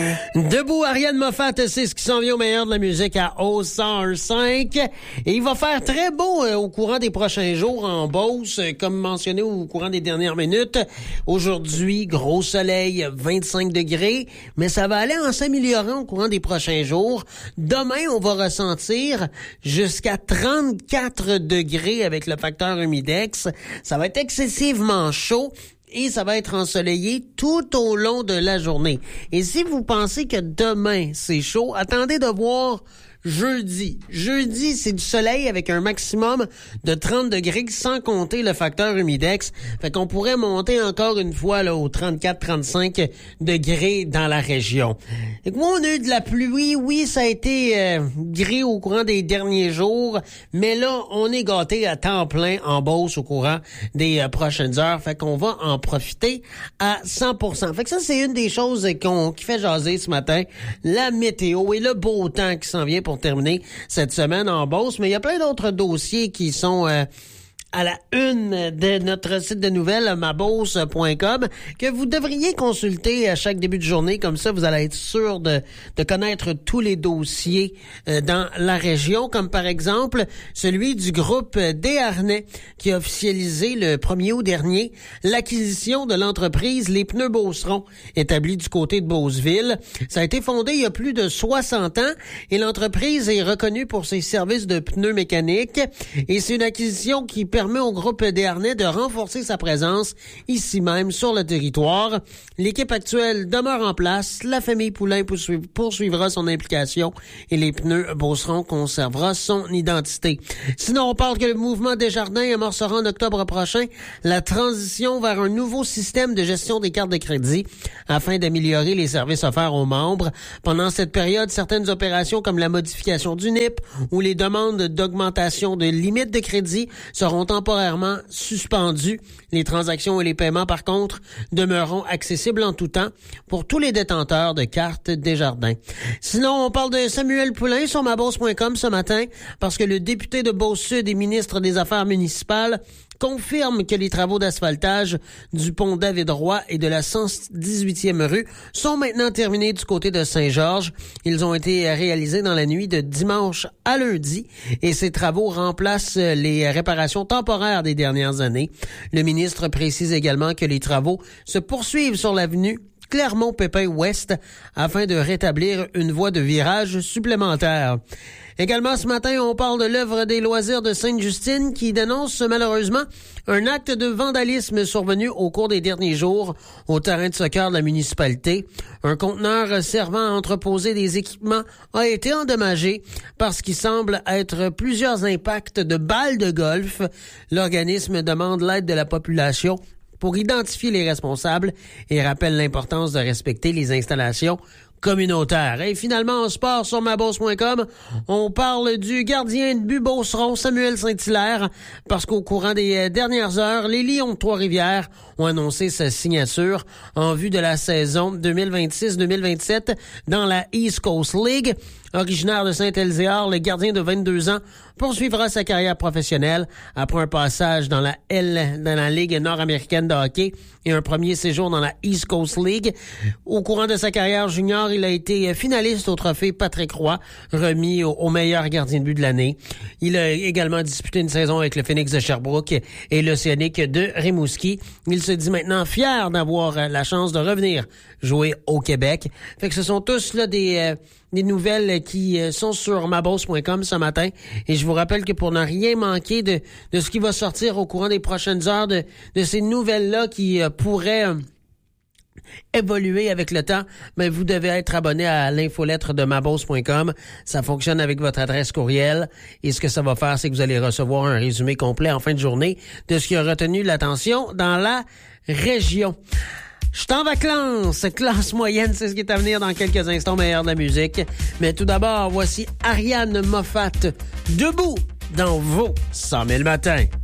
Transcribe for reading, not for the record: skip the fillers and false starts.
Debout, Ariane Moffat, c'est ce qui s'en vient au meilleur de la musique à O101.5. Et il va faire très beau au courant des prochains jours en Beauce, comme mentionné au courant des dernières minutes. Aujourd'hui, gros soleil, 25 degrés, mais ça va aller en s'améliorant au courant des prochains jours. Demain, on va ressentir jusqu'à 34 degrés avec le facteur humidex. Ça va être excessivement chaud. Et ça va être ensoleillé tout au long de la journée. Et si vous pensez que demain, c'est chaud, attendez de voir jeudi. Jeudi, c'est du soleil avec un maximum de 30 degrés sans compter le facteur humidex. Fait qu'on pourrait monter encore une fois là, aux 34-35 degrés dans la région. Et moi, on a eu de la pluie. Oui, ça a été gris au courant des derniers jours. Mais là, on est gâté à temps plein en Beauce au courant des prochaines heures. Fait qu'on va en profiter à 100%. Fait que ça, c'est une des choses qui fait jaser ce matin. La météo et le beau temps qui s'en vient pour terminer cette semaine en Beauce, mais il y a plein d'autres dossiers qui sont à la une de notre site de nouvelles, mabeauce.com, que vous devriez consulter à chaque début de journée. Comme ça, vous allez être sûr de connaître tous les dossiers dans la région, comme par exemple celui du groupe Desharnais qui a officialisé le 1er août dernier l'acquisition de l'entreprise Les Pneus Beauceron, établie du côté de Beauceville. Ça a été fondé il y a plus de 60 ans et l'entreprise est reconnue pour ses services de pneus mécaniques. Et c'est une acquisition qui permet au groupe Desharnais de renforcer sa présence ici même sur le territoire. L'équipe actuelle demeure en place. La famille Poulain poursuivra son implication et les pneus Beauceron conservera son identité. Sinon, on parle que le mouvement Desjardins amorcera en octobre prochain la transition vers un nouveau système de gestion des cartes de crédit afin d'améliorer les services offerts aux membres. Pendant cette période, certaines opérations comme la modification du NIP ou les demandes d'augmentation de limites de crédit seront temporairement suspendues. Les transactions et les paiements, par contre, demeureront accessibles en tout temps pour tous les détenteurs de cartes Desjardins. Sinon, on parle de Samuel Poulain sur mabeauce.com ce matin parce que le député de Beauce-Sud et ministre des Affaires municipales confirme que les travaux d'asphaltage du pont David-Roy et de la 118e rue sont maintenant terminés du côté de Saint-Georges. Ils ont été réalisés dans la nuit de dimanche à lundi et ces travaux remplacent les réparations temporaires des dernières années. Le ministre précise également que les travaux se poursuivent sur l'avenue Clermont-Pépin-Ouest afin de rétablir une voie de virage supplémentaire. Également, ce matin, on parle de l'œuvre des loisirs de Sainte-Justine qui dénonce malheureusement un acte de vandalisme survenu au cours des derniers jours au terrain de soccer de la municipalité. Un conteneur servant à entreposer des équipements a été endommagé parce qu'il semble être plusieurs impacts de balles de golf. L'organisme demande l'aide de la population pour identifier les responsables et rappelle l'importance de respecter les installations communautaires. Et finalement, en sport sur mabeauce.com, on parle du gardien de but Beauceron, Samuel Saint-Hilaire, parce qu'au courant des dernières heures, les Lions de Trois-Rivières ont annoncé sa signature en vue de la saison 2026-2027 dans la East Coast League. Originaire de Saint-Elzéar, le gardien de 22 ans poursuivra sa carrière professionnelle après un passage dans la Ligue nord-américaine de hockey et un premier séjour dans la East Coast League. Au courant de sa carrière junior, il a été finaliste au trophée Patrick Roy, remis au meilleur gardien de but de l'année. Il a également disputé une saison avec le Phoenix de Sherbrooke et l'Océanique de Rimouski. Il se dit maintenant fier d'avoir la chance de revenir jouer au Québec. Fait que ce sont tous là des nouvelles qui sont sur mabeauce.com ce matin. Et je vous rappelle que pour ne rien manquer de ce qui va sortir au courant des prochaines heures, de ces nouvelles-là qui pourraient évoluer avec le temps, mais vous devez être abonné à l'infolettre de mabeauce.com. Ça fonctionne avec votre adresse courriel. Et ce que ça va faire, c'est que vous allez recevoir un résumé complet en fin de journée de ce qui a retenu l'attention dans la région. Je suis en vacances, classe moyenne, c'est ce qui est à venir dans quelques instants, meilleur de la musique. Mais tout d'abord, voici Ariane Moffat, debout dans vos 100 000 matins.